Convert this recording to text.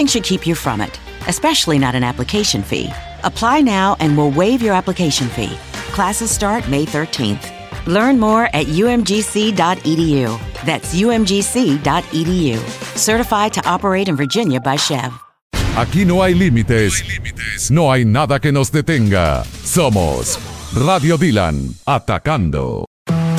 nothing should keep you from it, especially not an application fee. Apply now and we'll waive your application fee. Classes start May 13th. Learn more at umgc.edu. That's umgc.edu. Certified to operate in Virginia by Chev. Aquí no hay límites. No hay nada que nos detenga. Somos Radio Dylan, atacando.